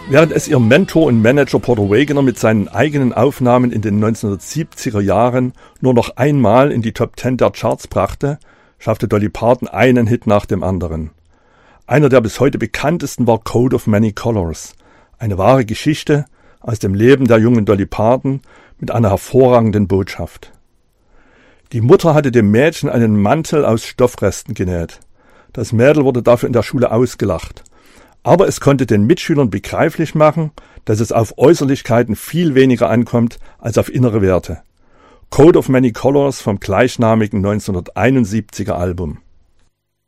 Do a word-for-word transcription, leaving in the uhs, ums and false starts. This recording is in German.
Während es ihr Mentor und Manager Porter Wagoner mit seinen eigenen Aufnahmen in den neunzehnhundertsiebziger Jahren nur noch einmal in die Top Ten der Charts brachte, schaffte Dolly Parton einen Hit nach dem anderen. Einer der bis heute bekanntesten war Coat of Many Colors, eine wahre Geschichte aus dem Leben der jungen Dolly Parton mit einer hervorragenden Botschaft. Die Mutter hatte dem Mädchen einen Mantel aus Stoffresten genäht. Das Mädel wurde dafür in der Schule ausgelacht. Aber es konnte den Mitschülern begreiflich machen, dass es auf Äußerlichkeiten viel weniger ankommt als auf innere Werte. Coat of Many Colors vom gleichnamigen neunzehnhunderteinundsiebziger Album.